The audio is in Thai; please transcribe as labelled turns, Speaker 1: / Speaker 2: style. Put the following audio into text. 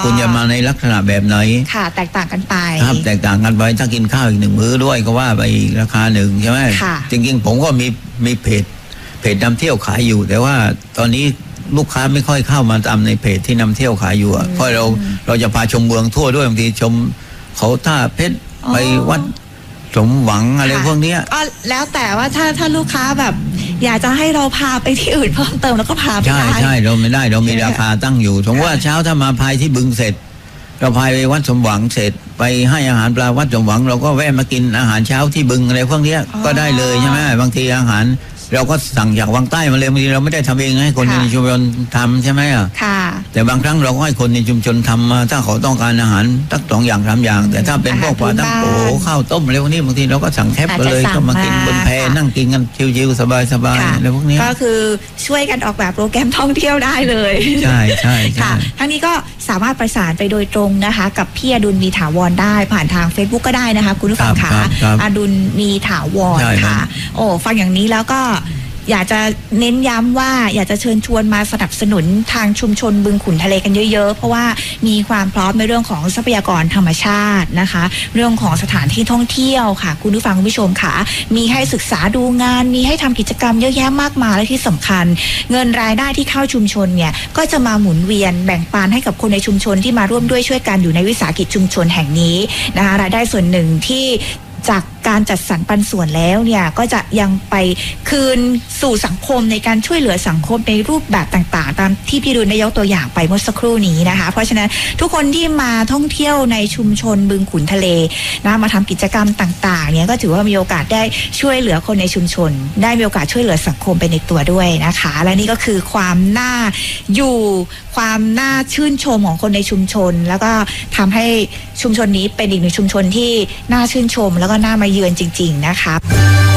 Speaker 1: คุณจะมาในลักษณะแบบไหน
Speaker 2: ค่ะแตกต่างกันไป
Speaker 1: ครับแตกต่างกันไปถ้ากินข้าวอีก1 มื้อด้วยก็ว่าไปอีกราคาหนึ่งใช่ไหมจริงๆผมก็มีเพจนำเที่ยวขายอยู่แต่ว่าตอนนี้ลูกค้าไม่ค่อยเข้ามาตามในเพจที่นำเที่ยวขายอยู่เพราะเราจะพาชมเมืองทั่วด้วยบางทีชมเขาท่าเพชรไปวัดสมหวังอะไรพวกนี้
Speaker 2: ก็แล้วแต่ว่าถ้าลูกค้าแบบอยากจะให้เราพาไปที่อื่นเพิ่มเติมแล้วก็พาไปได้
Speaker 1: ใช่เราไม่ได้เรามีราคาตั้งอยู่สมมติว่าเช้าถ้ามาพายที่บึงเสร็จเราพายไปวัดสมหวังเสร็จไปให้อาหารปลาวัดสมหวังเราก็แวะมากินอาหารเช้าที่บึงอะไรพวกนี้ก็ได้เลยใช่ไหมบางทีอาหารเราก็สั่งจากวังใต้มาเลยบางทีเราไม่ได้ทำเองให้คนในชุมชนทำใช่ไหมแต่บางครั้งเราก็ให้คนในชุมชนทำมาถ้าเขาต้องการอาหารตั้ง2 อย่าง3 อย่างแต่ถ้าเป็นพวกปลาตั้งโขข้าวต้มอะไรพวกนี้บางทีเราก็สั่งแคปไปเลยก็มากินบนแพนั่งกินกันชิวๆสบายๆอะไรพวกนี้
Speaker 2: ก็คือช่วยกันออกแบบโปรแกรมท่องเที่ยวได้เลย
Speaker 1: ใช่
Speaker 2: ค่ะทั้งนี้ก็สามารถประสานไปโดยตรงนะคะกับพี่อดุลมีถาวรได้ผ่านทาง Facebook ก็ได้นะคะคุณผู้ฟังค่ะอดุลมีถาวรค่ะโอ้ฟังอย่างนี้แล้วก็อยากจะเน้นย้ำว่าอยากจะเชิญชวนมาสนับสนุนทางชุมชนบึงขุนทะเลกันเยอะๆเพราะว่ามีความพร้อมในเรื่องของทรัพยากรธรรมชาตินะคะเรื่องของสถานที่ท่องเที่ยวค่ะคุณผู้ฟังคุณผู้ชมค่ะมีให้ศึกษาดูงานมีให้ทำกิจกรรมเยอะแยะมากมายและที่สำคัญเงินรายได้ที่เข้าชุมชนเนี่ยก็จะมาหมุนเวียนแบ่งปันให้กับคนในชุมชนที่มาร่วมด้วยช่วยกันอยู่ในวิสาหกิจชุมชนแห่งนี้นะคะรายได้ส่วนหนึ่งที่จากการจัดสรรปันส่วนแล้วเนี่ยก็จะยังไปคืนสู่สังคมในการช่วยเหลือสังคมในรูปแบบต่างๆตามที่พี่ดุลได้ยกตัวอย่างไปเมื่อสักครู่นี้นะคะเพราะฉะนั้นทุกคนที่มาท่องเที่ยวในชุมชนบึงขุนทะเลนะมาทำกิจกรรมต่างๆเนี่ยก็ถือว่ามีโอกาสได้ช่วยเหลือคนในชุมชนได้มีโอกาสช่วยเหลือสังคมไปในตัวด้วยนะคะและนี่ก็คือความน่าอยู่ความน่าชื่นชมของคนในชุมชนแล้วก็ทำให้ชุมชนนี้เป็นอีกหนึ่งชุมชนที่น่าชื่นชมแล้วก็น่ามาเยือนจริงๆนะคะ